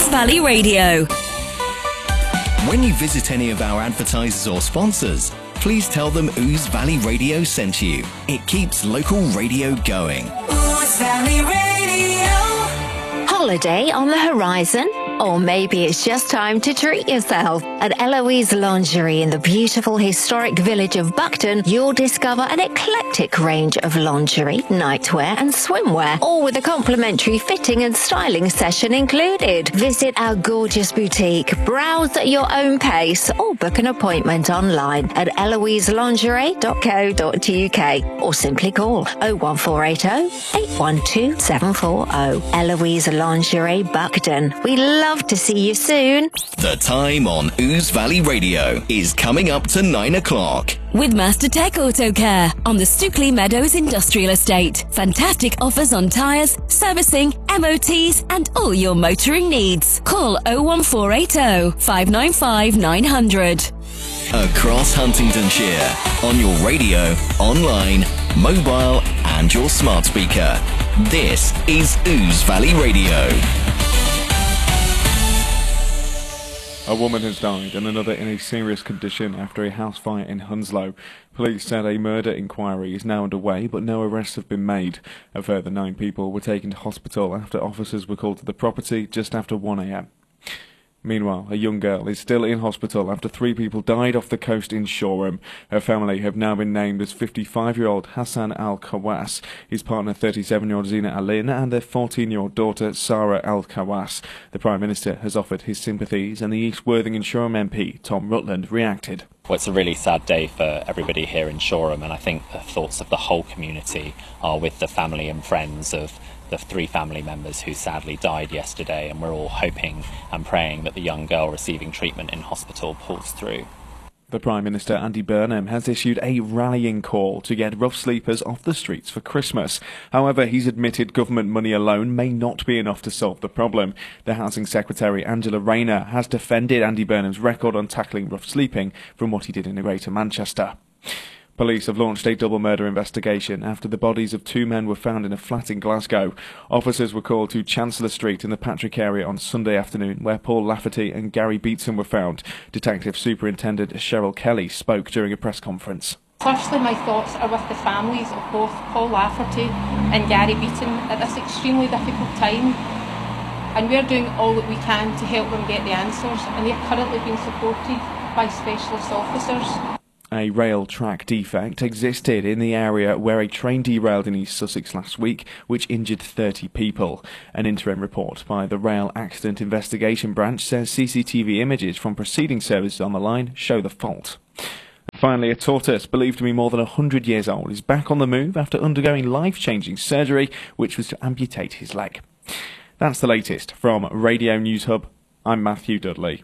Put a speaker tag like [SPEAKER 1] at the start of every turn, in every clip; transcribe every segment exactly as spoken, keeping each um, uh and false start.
[SPEAKER 1] Valley Radio.
[SPEAKER 2] When you visit any of our advertisers or sponsors, please tell them Ouse Valley Radio sent you. It keeps local radio going.
[SPEAKER 3] Ouse Valley Radio.
[SPEAKER 4] Holiday on the horizon? Or maybe it's just time to treat yourself. At Eloise Lingerie in the beautiful historic village of Buckton, you'll discover an eclectic range of lingerie, nightwear and swimwear, all with a complimentary fitting and styling session included. Visit our gorgeous boutique, browse at your own pace, or book an appointment online at eloise lingerie dot co dot uk or simply call oh one four eight oh, eight one two, seven four oh. Eloise Lingerie Buckton. We love to see you soon.
[SPEAKER 2] The time on Ouse Valley Radio is coming up to nine o'clock.
[SPEAKER 1] With Master Tech Auto Care on the Stookley Meadows Industrial Estate. Fantastic offers on tyres, servicing, M O Ts and all your motoring needs. Call oh one four eight oh, five nine five, nine hundred.
[SPEAKER 2] Across Huntingdonshire, on your radio, online, mobile and your smart speaker. This is Ouse Valley Radio.
[SPEAKER 5] A woman has died and another in a serious condition after a house fire in Hounslow. Police said a murder inquiry is now underway, but no arrests have been made. A further nine people were taken to hospital after officers were called to the property just after one a m. Meanwhile, a young girl is still in hospital after three people died off the coast in Shoreham. Her family have now been named as fifty-five-year-old Hassan Al-Kawas, his partner thirty-seven-year-old Zina Alin, and their fourteen-year-old daughter Sarah Al-Kawas. The Prime Minister has offered his sympathies, and the East Worthing and Shoreham M P, Tom Rutland, reacted.
[SPEAKER 6] Well, it's a really sad day for everybody here in Shoreham, and I think the thoughts of the whole community are with the family and friends of the three family members who sadly died yesterday, and we're all hoping and praying that the young girl receiving treatment in hospital pulls through.
[SPEAKER 5] The Prime Minister, Andy Burnham, has issued a rallying call to get rough sleepers off the streets for Christmas. However, he's admitted government money alone may not be enough to solve the problem. The Housing Secretary, Angela Rayner, has defended Andy Burnham's record on tackling rough sleeping from what he did in Greater Manchester. Police have launched a double murder investigation after the bodies of two men were found in a flat in Glasgow. Officers were called to Chancellor Street in the Patrick area on Sunday afternoon, where Paul Lafferty and Gary Beatson were found. Detective Superintendent Cheryl Kelly spoke during a press conference.
[SPEAKER 7] Firstly, my thoughts are with the families of both Paul Lafferty and Gary Beaton at this extremely difficult time. And we're doing all that we can to help them get the answers, and they're currently being supported by specialist officers.
[SPEAKER 5] A rail track defect existed in the area where a train derailed in East Sussex last week, which injured thirty people. An interim report by the Rail Accident Investigation Branch says C C T V images from preceding services on the line show the fault. Finally, a tortoise believed to be more than one hundred years old is back on the move after undergoing life-changing surgery, which was to amputate his leg. That's the latest from Radio News Hub. I'm Matthew Dudley.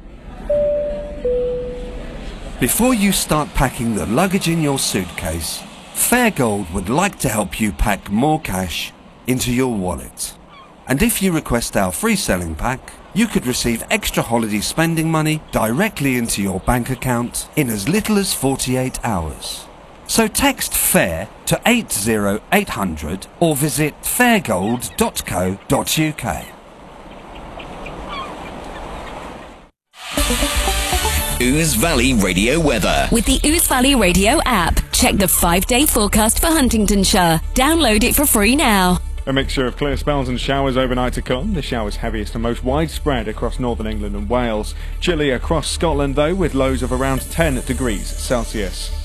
[SPEAKER 8] Before you start packing the luggage in your suitcase, Fairgold would like to help you pack more cash into your wallet. And if you request our free selling pack, you could receive extra holiday spending money directly into your bank account in as little as forty-eight hours. So text FAIR to eight oh eight hundred or visit fairgold dot co dot uk.
[SPEAKER 2] Ouse Valley Radio weather.
[SPEAKER 1] With the Ouse Valley Radio app, check the five-day forecast for Huntingdonshire. Download it for free now.
[SPEAKER 5] A mixture of clear spells and showers overnight to come. The showers heaviest and most widespread across northern England and Wales. Chilly across Scotland though, with lows of around ten degrees Celsius.